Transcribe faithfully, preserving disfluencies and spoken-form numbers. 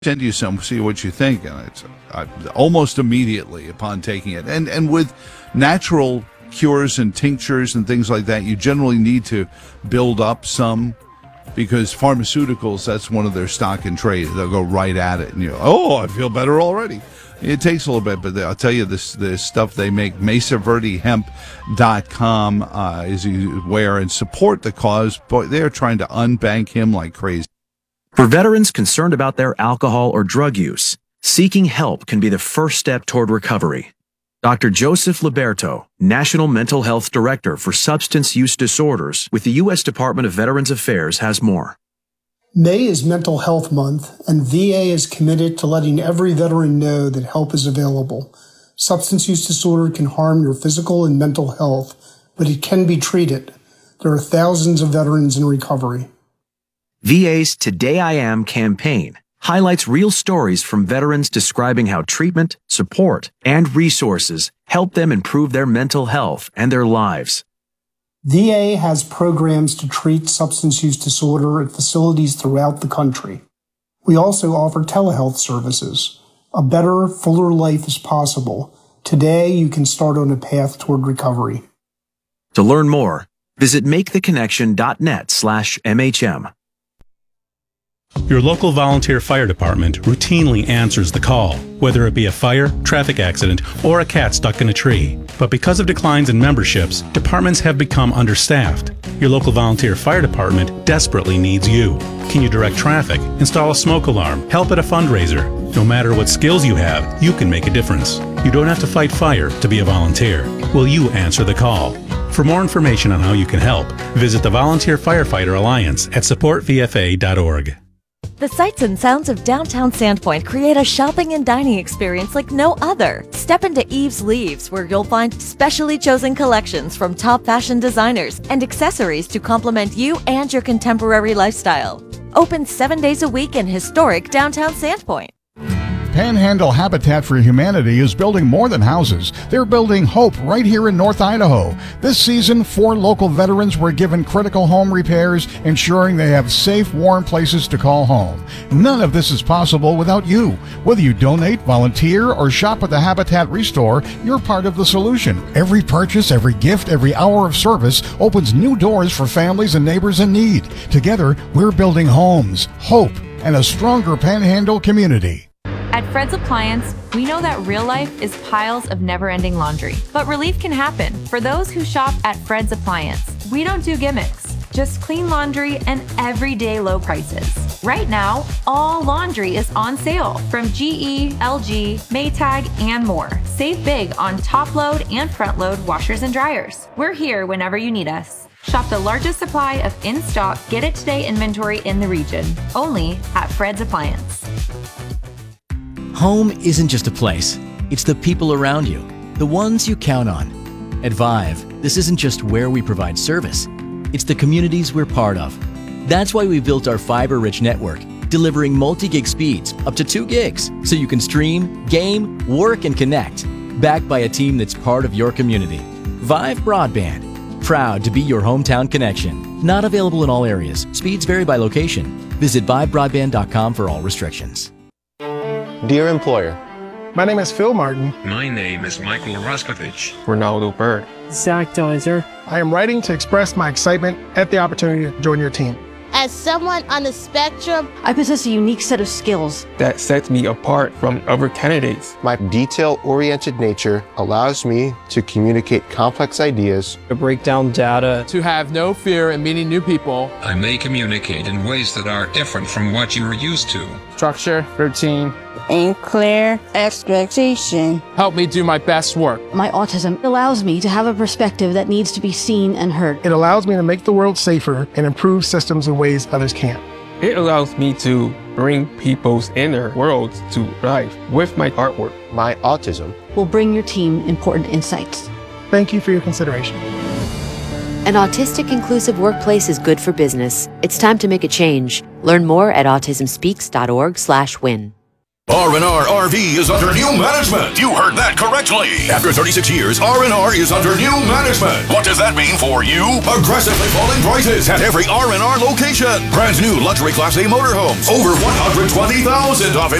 send you some, see what you think, and it's uh, almost immediately upon taking it. And and with natural cures and tinctures and things like that, you generally need to build up some, because pharmaceuticals, that's one of their stock and trade. They'll go right at it, and you go, oh, I feel better already. It takes a little bit, but I'll tell you this, this stuff they make, mesa verde hemp dot com, uh, is aware and support the cause. Boy, they're trying to unbank him like crazy. For veterans concerned about their alcohol or drug use, seeking help can be the first step toward recovery. Doctor Joseph Liberto, National Mental Health Director for Substance Use Disorders with the U S Department of Veterans Affairs, has more. May is Mental Health Month, and V A is committed to letting every veteran know that help is available. Substance use disorder can harm your physical and mental health, but it can be treated. There are thousands of veterans in recovery. V A's Today I Am campaign highlights real stories from veterans describing how treatment, support, and resources help them improve their mental health and their lives. V A has programs to treat substance use disorder at facilities throughout the country. We also offer telehealth services. A better, fuller life is possible. Today, you can start on a path toward recovery. To learn more, visit make the connection dot net slash M H M. Your local volunteer fire department routinely answers the call, whether it be a fire, traffic accident, or a cat stuck in a tree. But because of declines in memberships, departments have become understaffed. Your local volunteer fire department desperately needs you. Can you direct traffic, install a smoke alarm, help at a fundraiser? No matter what skills you have, you can make a difference. You don't have to fight fire to be a volunteer. Will you answer the call? For more information on how you can help, visit the Volunteer Firefighter Alliance at support v f a dot org. The sights and sounds of downtown Sandpoint create a shopping and dining experience like no other. Step into Eve's Leaves, where you'll find specially chosen collections from top fashion designers and accessories to complement you and your contemporary lifestyle. Open seven days a week in historic downtown Sandpoint. Panhandle Habitat for Humanity is building more than houses. They're building hope right here in North Idaho. This season, four local veterans were given critical home repairs, ensuring they have safe, warm places to call home. None of this is possible without you. Whether you donate, volunteer, or shop at the Habitat Restore, you're part of the solution. Every purchase, every gift, every hour of service opens new doors for families and neighbors in need. Together, we're building homes, hope, and a stronger Panhandle community. At Fred's Appliance, we know that real life is piles of never-ending laundry, but relief can happen for those who shop at Fred's Appliance. We don't do gimmicks, just clean laundry and everyday low prices. Right now, all laundry is on sale from G E, L G, Maytag, and more. Save big on top-load and front-load washers and dryers. We're here whenever you need us. Shop the largest supply of in-stock, get-it-today inventory in the region, only at Fred's Appliance. Home isn't just a place, it's the people around you, the ones you count on. At Vive, this isn't just where we provide service, it's the communities we're part of. That's why we built our fiber-rich network, delivering multi-gig speeds up to two gigs, so you can stream, game, work, and connect, backed by a team that's part of your community. Vive Broadband, proud to be your hometown connection. Not available in all areas. Speeds vary by location. Visit vive broadband dot com for all restrictions. Dear employer, my name is Phil Martin. My name is Michael Raskovich. Ronaldo Bird. Zach Deiser. I am writing to express my excitement at the opportunity to join your team. As someone on the spectrum, I possess a unique set of skills that sets me apart from other candidates. My detail-oriented nature allows me to communicate complex ideas, to break down data, to have no fear in meeting new people. I may communicate in ways that are different from what you are used to. Structure, routine, and clear expectation help me do my best work. My autism allows me to have a perspective that needs to be seen and heard. It allows me to make the world safer and improve systems in ways others can't. It allows me to bring people's inner worlds to life with my artwork. My autism will bring your team important insights. Thank you for your consideration. An autistic inclusive workplace is good for business. It's time to make a change. Learn more at autism speaks dot org slash win. R and R R V is under new management. You heard that correctly. After thirty-six years, R and R is under new management. What does that mean for you? Aggressively falling prices at every R and R location. Brand new luxury Class A motorhomes. Over one hundred twenty thousand dollars off